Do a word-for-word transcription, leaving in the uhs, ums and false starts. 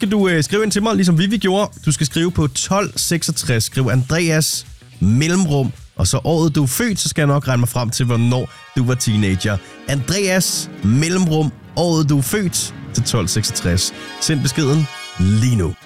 skal du øh, skrive ind til mig, ligesom Vivi gjorde. Du skal skrive på tolv seksogtres. Skriv Andreas mellemrum, og så året du er født, så skal jeg nok regne mig frem til, hvornår du var teenager. Andreas mellemrum, året du er født til tolv seksogtres. Send beskeden lige nu.